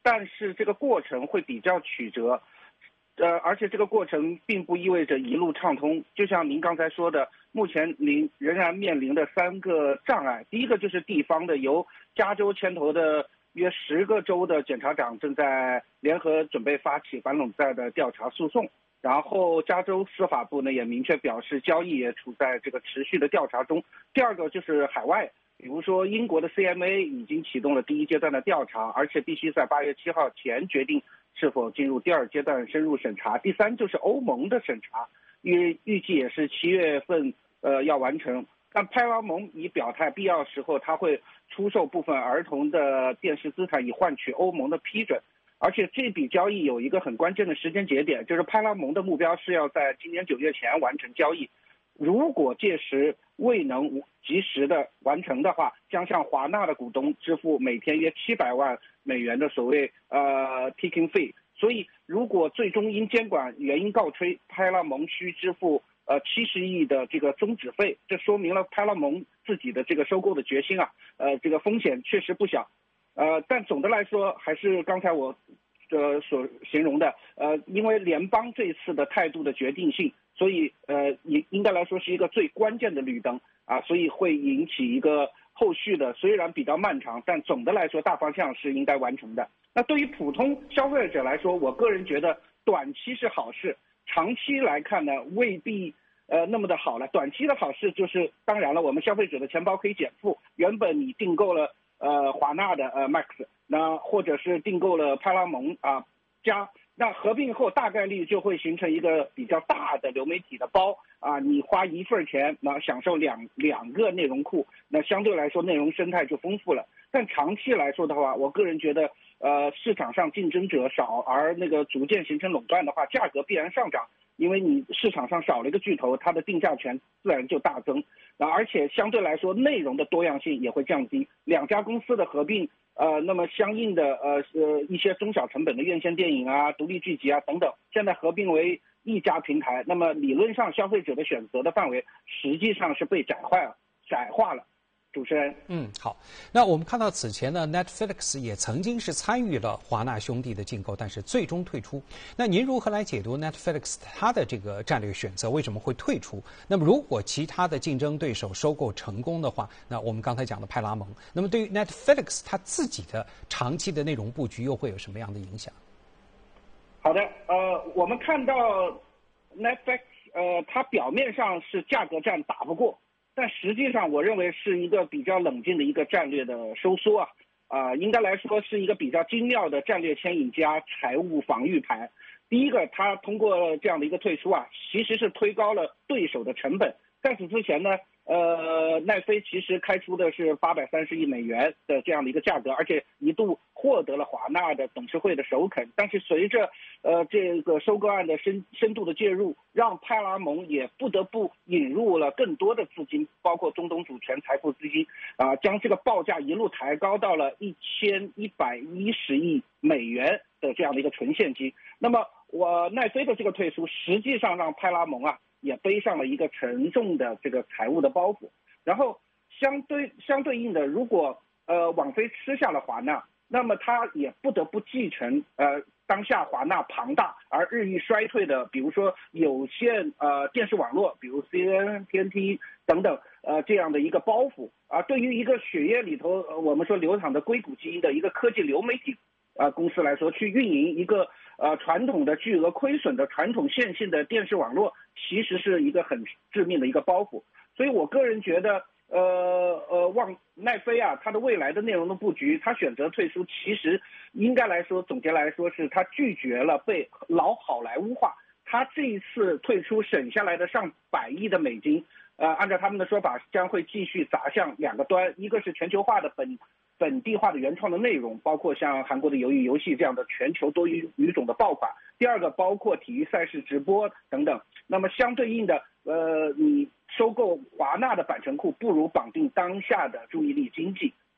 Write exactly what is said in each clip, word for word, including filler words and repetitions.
但是这个过程会比较曲折。呃，而且这个过程并不意味着一路畅通，就像您刚才说的，目前您仍然面临的三个障碍。第一个就是地方的，由加州牵头的约十个州的检察长正在联合准备发起反垄断的调查诉讼，然后加州司法部呢也明确表示，交易也处在这个持续的调查中。第二个就是海外，比如说英国的 C M A 已经启动了第一阶段的调查，而且必须在八月七号前决定是否进入第二阶段深入审查。第三就是欧盟的审查，预预计也是七月份呃要完成。但派拉蒙已表态，必要时候他会出售部分儿童的电视资产，以换取欧盟的批准。而且这笔交易有一个很关键的时间节点，就是派拉蒙的目标是要在今年九月前完成交易。如果届时未能及时的完成的话，将向华纳的股东支付每天约七百万美元的所谓呃 ticking fee。所以，如果最终因监管原因告吹，派拉蒙需支付呃七十亿的这个终止费，这说明了派拉蒙自己的这个收购的决心啊，呃，这个风险确实不小。呃，但总的来说，还是刚才我呃所形容的，呃，因为联邦这次的态度的决定性，所以呃应应该来说是一个最关键的绿灯啊，所以会引起一个后续的，虽然比较漫长，但总的来说大方向是应该完成的。那对于普通消费者来说，我个人觉得短期是好事，长期来看呢未必呃那么的好了。短期的好事就是，当然了，我们消费者的钱包可以减负，原本你订购了呃华纳的呃 Max， 那或者是订购了派拉蒙啊加，那合并后大概率就会形成一个比较大的流媒体的包啊，你花一份钱，那享受两两个内容库，那相对来说内容生态就丰富了。但长期来说的话，我个人觉得，呃，市场上竞争者少，而那个逐渐形成垄断的话，价格必然上涨，因为你市场上少了一个巨头，它的定价权自然就大增。那而且相对来说，内容的多样性也会降低。两家公司的合并，呃，那么相应的呃呃一些中小成本的院线电影啊、独立剧集啊等等，现在合并为一家平台，那么理论上消费者的选择的范围实际上是被窄化了，窄化了。主持人， 嗯，好。那我们看到此前呢 ，Netflix 也曾经是参与了华纳兄弟的竞购，但是最终退出。那您如何来解读 Netflix 它的这个战略选择？为什么会退出？那么如果其他的竞争对手收购成功的话，那我们刚才讲的派拉蒙，那么对于 Netflix 它自己的长期的内容布局又会有什么样的影响？ 好的，呃，我们看到 Netflix， 呃，它表面上是价格战打不过。但实际上，我认为是一个比较冷静的一个战略的收缩啊，啊、呃，应该来说是一个比较精妙的战略牵引加财务防御牌。第一个，它通过这样的一个退出啊，其实是推高了对手的成本。在此之前呢，呃，奈飞其实开出的是八百三十亿美元的这样的一个价格，而且一度获得了华纳的董事会的首肯。但是随着呃这个收购案的深深度的介入，让派拉蒙也不得不引入了更多的资金，包括中东主权财富资金啊、呃，将这个报价一路抬高到了一千一百一十亿美元的这样的一个纯现金。那么我奈飞的这个退出，实际上让派拉蒙啊也背上了一个沉重的这个财务的包袱。然后相对相对应的，如果呃网飞吃下了华纳，那么它也不得不继承呃当下华纳庞大而日益衰退的，比如说有线呃电视网络，比如 C N T N T 等等呃这样的一个包袱啊。对于一个血液里头、呃、我们说流淌的硅谷基因的一个科技流媒体啊、呃、公司来说，去运营一个呃传统的巨额亏损的传统线性的电视网络，其实是一个很致命的一个包袱。所以我个人觉得，呃呃，望奈飞啊，它的未来的内容的布局，它选择退出，其实应该来说，总结来说是它拒绝了被老好莱坞化。它这一次退出省下来的上百亿的美金，呃，按照他们的说法，将会继续砸向两个端，一个是全球化的本本地化的原创的内容，包括像韩国的鱿鱼游戏这样的全球多语语种的爆款；第二个包括体育赛事直播等等。那么相对应的，呃，你收购华纳的版权库，不如绑定当下的注意力经济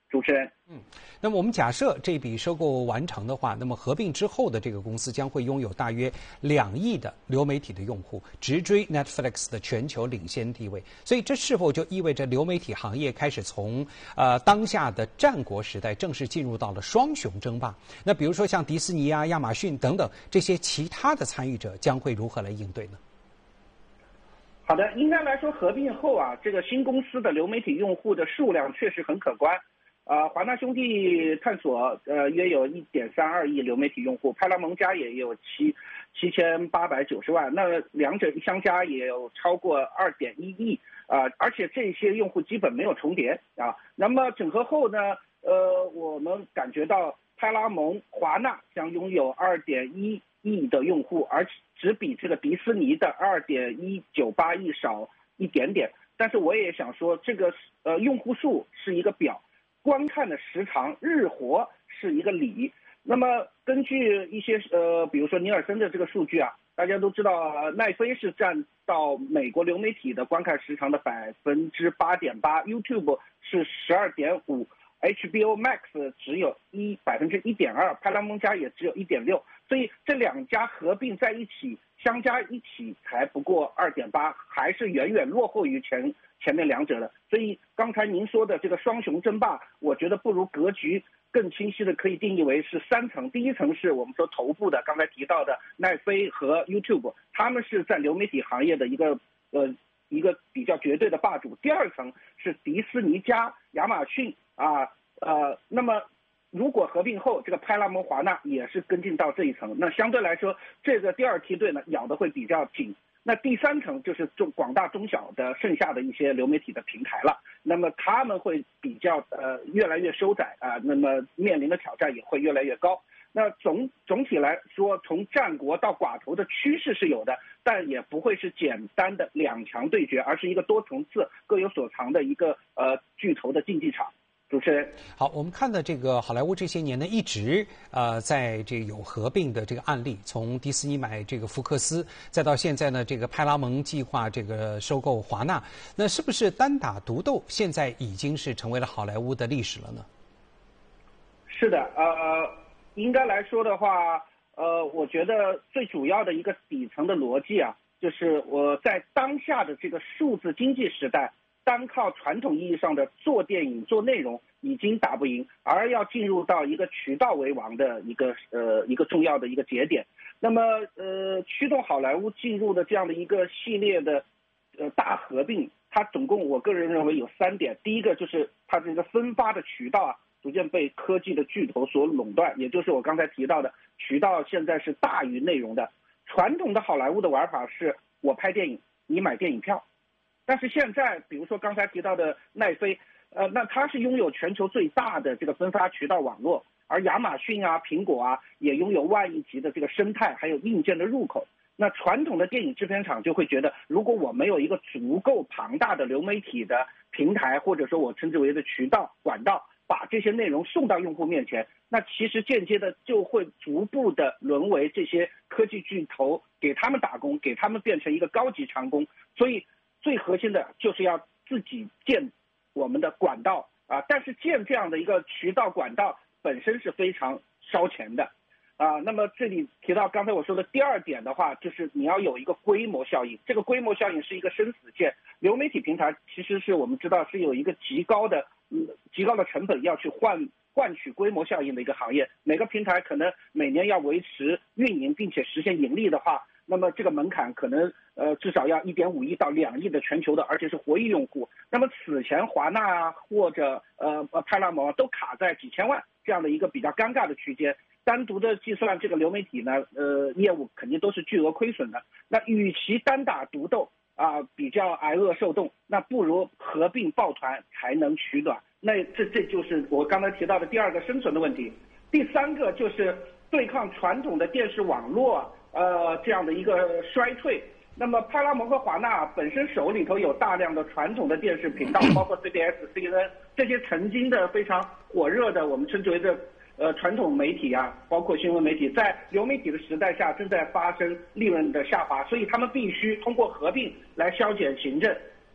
主持人。 嗯，那么我们假设这笔收购完成的话，那么合并之后的这个公司将会拥有大约两亿的流媒体的用户，直追 Netflix 的全球领先地位。所以这是否就意味着流媒体行业开始从呃当下的战国时代正式进入到了双雄争霸？那比如说像迪士尼啊、亚马逊等等这些其他的参与者将会如何来应对呢？ 好的，应该来说合并后啊，这个新公司的流媒体用户的数量确实很可观。呃，华纳兄弟探索呃约有一点三二亿流媒体用户，派拉蒙家也有七七千八百九十万，那两者相加也有超过二点一亿啊、呃，而且这些用户基本没有重叠啊。那么整合后呢，呃，我们感觉到派拉蒙、华纳将拥有二点一亿的用户，而只比这个迪士尼的二点一九八亿少一点点。但是我也想说，这个呃用户数是一个表。观看的时长日活是一个理，那么根据一些呃，比如说尼尔森的这个数据啊，大家都知道，奈飞是占到美国流媒体的观看时长的百分之八点八 ，YouTube 是十二点五 ，H B O Max 只有一百分之一点二，派拉蒙家也只有一点六，所以这两家合并在一起，相加一起才不过二点八，还是远远落后于前。前面两者的，所以刚才您说的这个双雄争霸，我觉得不如格局更清晰的可以定义为是三层。第一层是我们说头部的，刚才提到的奈飞和 YouTube， 他们是在流媒体行业的一个呃一个比较绝对的霸主。第二层是迪士尼加亚马逊啊呃，那么如果合并后，这个派拉蒙华纳也是跟进到这一层，那相对来说，这个第二梯队呢咬得会比较紧。那第三层就是中广大中小的剩下的一些流媒体的平台了，那么他们会比较呃越来越收窄啊、呃，那么面临的挑战也会越来越高。那总总体来说，从战国到寡头的趋势是有的，但也不会是简单的两强对决，而是一个多层次、各有所长的一个呃巨头的竞技场。主持人， 好，我们看的这个好莱坞这些年呢，一直呃在这个有合并的这个案例，从迪士尼买这个福克斯，再到现在呢，这个派拉蒙计划这个收购华纳，那是不是单打独斗现在已经是成为了好莱坞的历史了呢？ 是的，呃，应该来说的话，呃，我觉得最主要的一个底层的逻辑啊，就是我在当下的这个数字经济时代。单靠传统意义上的做电影、做内容已经打不赢，而要进入到一个渠道为王的一个呃一个重要的一个节点。那么呃，驱动好莱坞进入的这样的一个系列的呃大合并，它总共我个人认为有三点。第一个就是它这个分发的渠道啊，逐渐被科技的巨头所垄断，也就是我刚才提到的渠道现在是大于内容的。传统的好莱坞的玩法是我拍电影，你买电影票。但是现在，比如说刚才提到的奈飞，呃，那它是拥有全球最大的这个分发渠道网络，而亚马逊啊、苹果啊也拥有万亿级的这个生态，还有硬件的入口。那传统的电影制片厂就会觉得，如果我没有一个足够庞大的流媒体的平台，或者说我称之为的渠道管道，把这些内容送到用户面前，那其实间接的就会逐步的沦为这些科技巨头给他们打工，给他们变成一个高级长工。所以最核心的就是要自己建我们的管道啊，但是建这样的一个渠道管道本身是非常烧钱的啊。那么这里提到刚才我说的第二点的话，就是你要有一个规模效应，这个规模效应是一个生死线。流媒体平台其实是我们知道是有一个极高的嗯极高的成本要去换换取规模效应的一个行业。每个平台可能每年要维持运营并且实现盈利的话，那么这个门槛可能呃至少要一点五亿到两亿的全球的，而且是活跃用户。那么此前华纳啊或者呃派拉蒙都卡在几千万这样的一个比较尴尬的区间，单独的计算这个流媒体呢，呃业务肯定都是巨额亏损的。那与其单打独斗啊、呃、比较挨饿受冻，那不如合并抱团才能取暖。那这这就是我刚才提到的第二个生存的问题。第三个就是对抗传统的电视网络呃这样的一个衰退。那么派拉蒙和华纳本身手里头有大量的传统的电视频道，包括 C B S、C N N 这些曾经的非常火热的我们称之为的呃传统媒体啊，包括新闻媒体，在流媒体的时代下正在发生利润的下滑，所以他们必须通过合并来削减行政，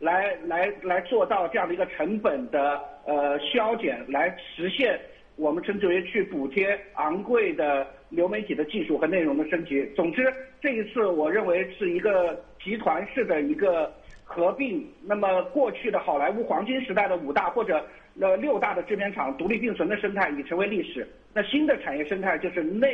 来来来做到这样的一个成本的呃削减，来实现我们称之为去补贴昂贵的流媒体的技术和内容的升级。总之，这一次我认为是一个集团式的一个合并。那么过去的好莱坞黄金时代的五大或者呃六大的制片厂独立并存的生态已成为历史。那新的产业生态就是内